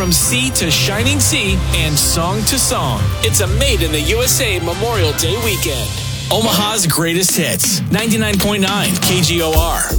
From sea to shining sea and song to song, it's a Made in the USA Memorial Day weekend. Omaha's greatest hits, 99.9 KGOR.